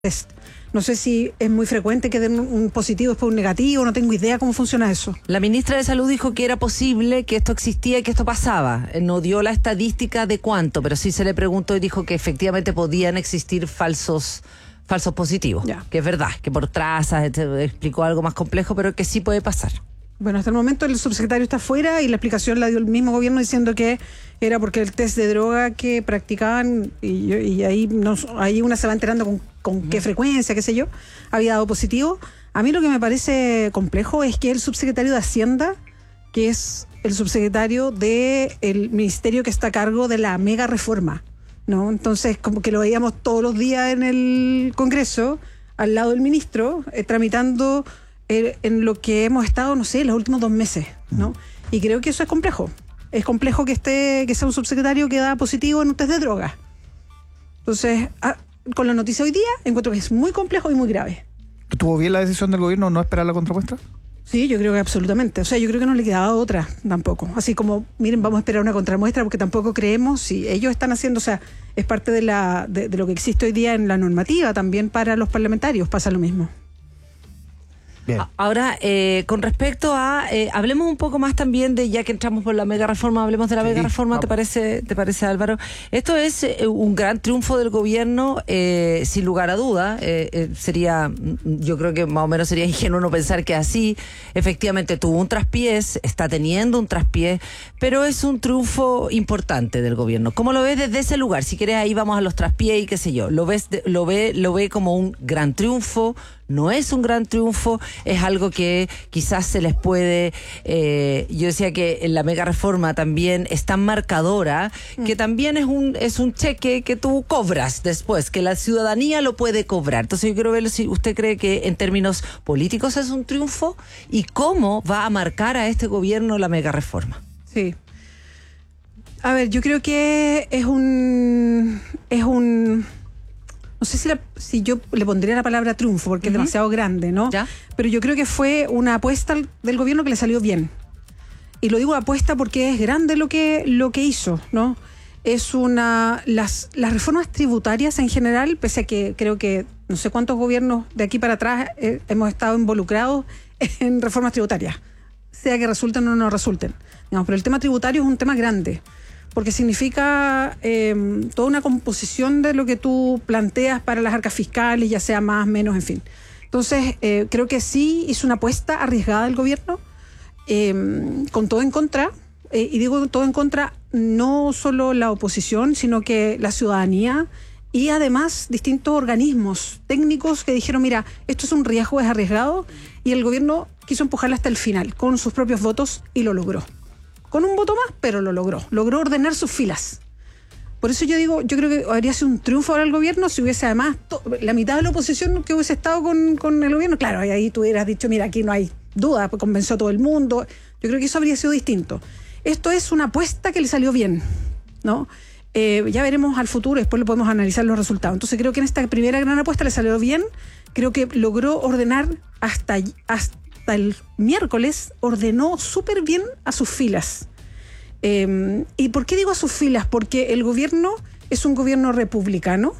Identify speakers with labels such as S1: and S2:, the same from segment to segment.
S1: test. No sé si es muy frecuente que den un positivo después un negativo, no tengo idea cómo funciona eso.
S2: La ministra de Salud dijo que era posible, que esto existía y que esto pasaba. No dio la estadística de cuánto, pero sí se le preguntó y dijo que efectivamente podían existir falsos positivos.
S1: Ya.
S2: Que es verdad, que por trazas, explicó algo más complejo, pero que sí puede pasar.
S1: Bueno, hasta el momento el subsecretario está fuera y la explicación la dio el mismo gobierno diciendo que era porque el test de droga que practicaban y ahí una se va enterando con qué frecuencia, qué sé yo, había dado positivo. A mí lo que me parece complejo es que el subsecretario de Hacienda, que es el subsecretario del ministerio que está a cargo de la mega reforma, ¿no? Entonces, como que lo veíamos todos los días en el Congreso, al lado del ministro, tramitando en lo que hemos estado, no sé, los últimos 2 meses, ¿no? Y creo que eso es complejo. Es complejo que sea un subsecretario que da positivo en un test de droga. Entonces, con la noticia hoy día, encuentro que es muy complejo y muy grave.
S3: ¿Estuvo bien la decisión del gobierno no esperar la contrapuesta?
S1: Sí, yo creo que absolutamente. O sea, yo creo que no le quedaba otra tampoco. Así como, miren, vamos a esperar una contramuestra porque tampoco creemos, si ellos están haciendo, o sea, es parte de lo que existe hoy día en la normativa también para los parlamentarios, pasa lo mismo.
S3: Bien.
S2: Ahora, con respecto a, hablemos un poco más también de, ya que entramos por la mega reforma, hablemos de la mega reforma, ¿te parece, Álvaro? Esto es un gran triunfo del gobierno, sin lugar a duda. Sería, yo creo que más o menos sería ingenuo no pensar que así, efectivamente tuvo un traspiés, está teniendo un traspiés, pero es un triunfo importante del gobierno. ¿Cómo lo ves desde ese lugar? Si querés, ahí vamos a los traspiés y qué sé yo. ¿Lo ve como un gran triunfo? No es un gran triunfo, es algo que quizás se les puede, yo decía que en la mega reforma también es tan marcadora, que también es un cheque que tú cobras después, que la ciudadanía lo puede cobrar. Entonces yo quiero ver si usted cree que en términos políticos es un triunfo y cómo va a marcar a este gobierno la mega reforma.
S1: Sí. A ver, yo creo que es un no sé si yo le pondría la palabra triunfo, porque es demasiado grande, ¿no?
S2: ¿Ya?
S1: Pero yo creo que fue una apuesta del gobierno que le salió bien. Y lo digo apuesta porque es grande lo que hizo, ¿no? Es las reformas tributarias en general, pese a que creo que no sé cuántos gobiernos de aquí para atrás hemos estado involucrados en reformas tributarias, sea que resulten o no resulten. Digamos, pero el tema tributario es un tema grande, porque significa toda una composición de lo que tú planteas para las arcas fiscales, ya sea más, menos, en fin. Entonces, creo que sí hizo una apuesta arriesgada el gobierno, con todo en contra, y digo todo en contra, no solo la oposición, sino que la ciudadanía y además distintos organismos técnicos que dijeron, mira, esto es un riesgo, es arriesgado, y el gobierno quiso empujarla hasta el final, con sus propios votos, y lo logró. Con un voto más, pero lo logró. Logró ordenar sus filas. Por eso yo digo, yo creo que habría sido un triunfo para el gobierno si hubiese además la mitad de la oposición que hubiese estado con el gobierno. Claro, y ahí tú hubieras dicho, mira, aquí no hay duda, pues convenció a todo el mundo. Yo creo que eso habría sido distinto. Esto es una apuesta que le salió bien, ¿no? Ya veremos al futuro, después lo podemos analizar los resultados. Entonces creo que en esta primera gran apuesta le salió bien. Creo que logró ordenar hasta el miércoles, ordenó súper bien a sus filas. ¿Y por qué digo a sus filas? Porque el gobierno es un gobierno republicano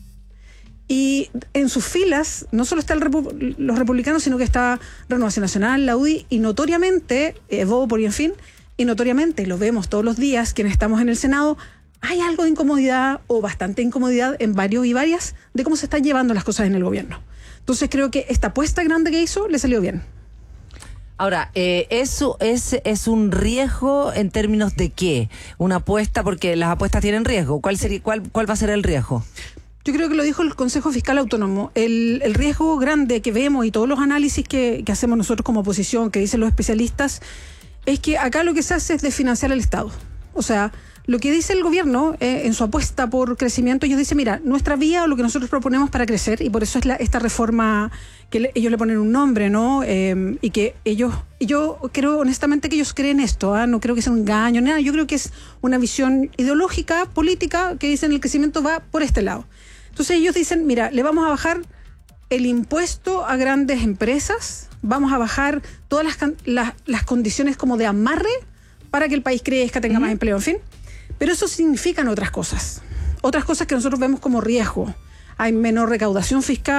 S1: y en sus filas no solo están los republicanos, sino que está Renovación Nacional, la UDI, y notoriamente, Evópoli, en fin, y notoriamente lo vemos todos los días, quienes estamos en el Senado, hay algo de incomodidad o bastante incomodidad en varios y varias de cómo se están llevando las cosas en el gobierno. Entonces creo que esta apuesta grande que hizo le salió bien.
S2: Ahora, ¿eso es un riesgo en términos de qué? Una apuesta, porque las apuestas tienen riesgo. ¿Cuál va a ser el riesgo?
S1: Yo creo que lo dijo el Consejo Fiscal Autónomo. El riesgo grande que vemos y todos los análisis que hacemos nosotros como oposición, que dicen los especialistas, es que acá lo que se hace es desfinanciar al Estado. O sea, lo que dice el gobierno en su apuesta por crecimiento, ellos dicen, mira, nuestra vía o lo que nosotros proponemos para crecer, y por eso es esta reforma que ellos le ponen un nombre, ¿no? Y que yo creo honestamente que ellos creen esto, no creo que sea un engaño, nada, yo creo que es una visión ideológica, política, que dicen el crecimiento va por este lado. Entonces ellos dicen, mira, le vamos a bajar el impuesto a grandes empresas, vamos a bajar todas las condiciones como de amarre para que el país crezca, tenga más empleo, en fin. Pero eso significan otras cosas que nosotros vemos como riesgo. hay menor recaudación fiscal.